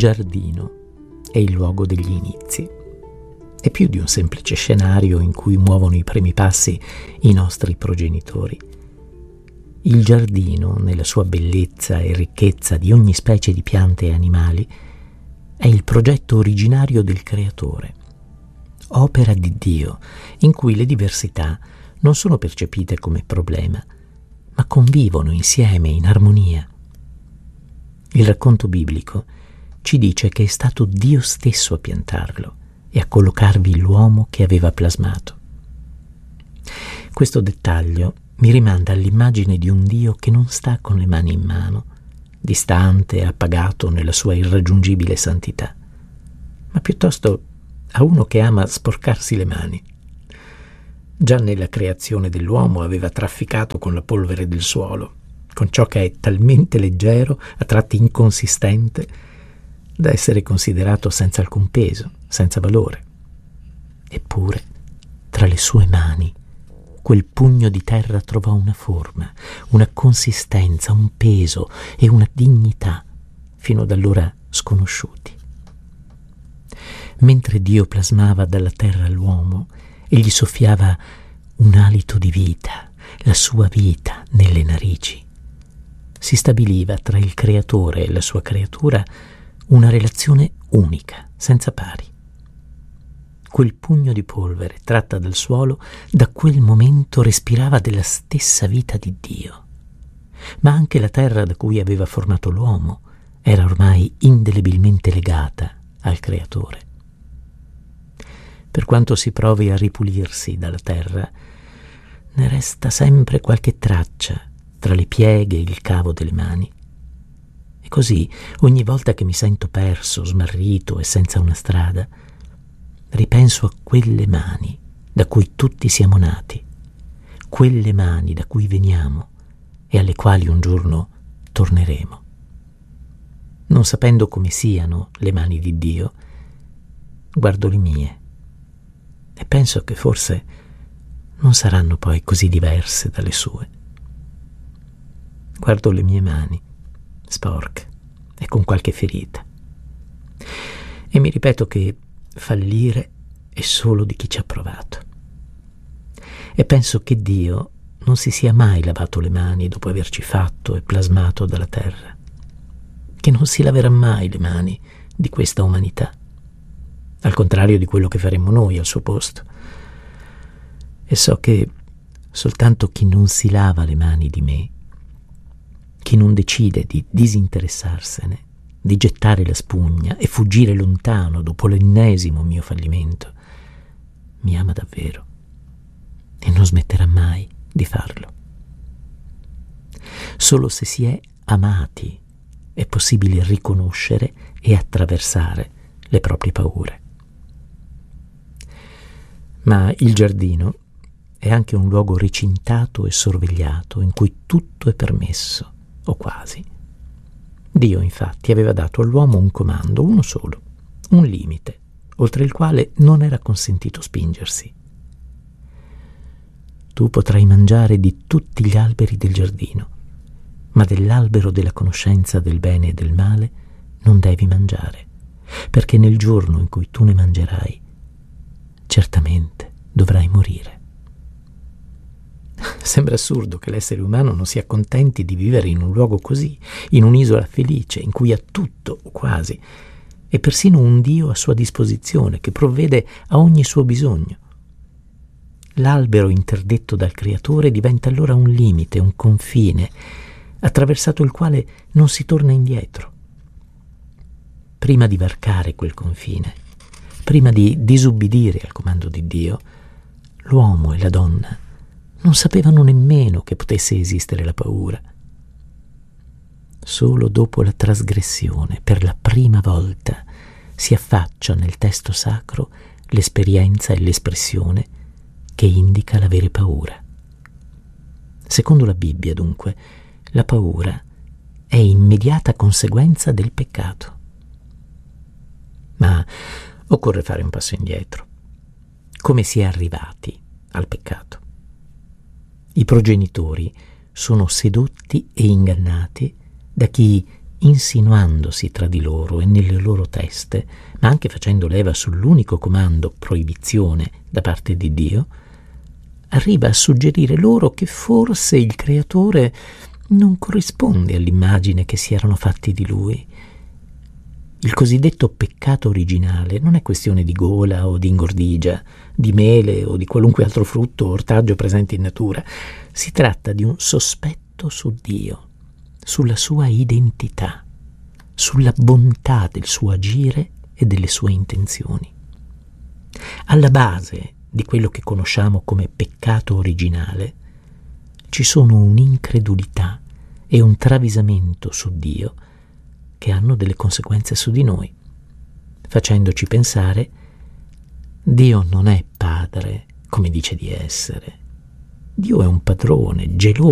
giardino è il luogo degli inizi. È più di un semplice scenario in cui muovono i primi passi i nostri progenitori. Il giardino, nella sua bellezza e ricchezza di ogni specie di piante e animali, è il progetto originario del Creatore, opera di Dio, in cui le diversità non sono percepite come problema, ma convivono insieme in armonia. Il racconto biblico ci dice che è stato Dio stesso a piantarlo e a collocarvi l'uomo che aveva plasmato. Questo dettaglio mi rimanda all'immagine di un Dio che non sta con le mani in mano, distante e appagato nella sua irraggiungibile santità, ma piuttosto a uno che ama sporcarsi le mani. Già nella creazione dell'uomo aveva trafficato con la polvere del suolo, con ciò che è talmente leggero, a tratti inconsistente, da essere considerato senza alcun peso, senza valore. Eppure, tra le sue mani, quel pugno di terra trovò una forma, una consistenza, un peso e una dignità fino ad allora sconosciuti. Mentre Dio plasmava dalla terra l'uomo e gli soffiava un alito di vita, la sua vita nelle narici, si stabiliva tra il Creatore e la sua creatura una relazione unica, senza pari. Quel pugno di polvere tratta dal suolo da quel momento respirava della stessa vita di Dio. Ma anche la terra da cui aveva formato l'uomo era ormai indelebilmente legata al Creatore. Per quanto si provi a ripulirsi dalla terra, ne resta sempre qualche traccia tra le pieghe e il cavo delle mani. E così, ogni volta che mi sento perso, smarrito e senza una strada, ripenso a quelle mani da cui tutti siamo nati, quelle mani da cui veniamo e alle quali un giorno torneremo. Non sapendo come siano le mani di Dio, guardo le mie e penso che forse non saranno poi così diverse dalle sue. Guardo le mie mani, sporche e con qualche ferita, e mi ripeto che fallire è solo di chi ci ha provato. E penso che Dio non si sia mai lavato le mani dopo averci fatto e plasmato dalla terra, che non si laverà mai le mani di questa umanità, al contrario di quello che faremmo noi al suo posto. E so che soltanto chi non si lava le mani di me, chi non decide di disinteressarsene, di gettare la spugna e fuggire lontano dopo l'ennesimo mio fallimento, mi ama davvero e non smetterà mai di farlo. Solo se si è amati è possibile riconoscere e attraversare le proprie paure. Ma il giardino è anche un luogo recintato e sorvegliato in cui tutto è permesso, o quasi. Dio, infatti, aveva dato all'uomo un comando, uno solo, un limite, oltre il quale non era consentito spingersi. Tu potrai mangiare di tutti gli alberi del giardino, ma dell'albero della conoscenza del bene e del male non devi mangiare, perché nel giorno in cui tu ne mangerai, certamente dovrai morire. Sembra assurdo che l'essere umano non si accontenti di vivere in un luogo così, in un'isola felice, in cui ha tutto, o quasi, e persino un Dio a sua disposizione che provvede a ogni suo bisogno. L'albero interdetto dal Creatore diventa allora un limite, un confine, attraversato il quale non si torna indietro. Prima di varcare quel confine, prima di disubbidire al comando di Dio, l'uomo e la donna non sapevano nemmeno che potesse esistere la paura. Solo dopo la trasgressione, per la prima volta, si affaccia nel testo sacro l'esperienza e l'espressione che indica l'avere paura. Secondo la Bibbia, dunque, la paura è immediata conseguenza del peccato. Ma occorre fare un passo indietro. Come si è arrivati al peccato? I progenitori sono sedotti e ingannati da chi insinuandosi tra di loro e nelle loro teste, ma anche facendo leva sull'unico comando proibizione da parte di Dio, arriva a suggerire loro che forse il Creatore non corrisponde all'immagine che si erano fatti di Lui. Il cosiddetto peccato originale non è questione di gola o di ingordigia, di mele o di qualunque altro frutto o ortaggio presente in natura. Si tratta di un sospetto su Dio, sulla sua identità, sulla bontà del suo agire e delle sue intenzioni. Alla base di quello che conosciamo come peccato originale ci sono un'incredulità e un travisamento su Dio che hanno delle conseguenze su di noi, facendoci pensare: Dio non è padre come dice di essere. Dio è un padrone geloso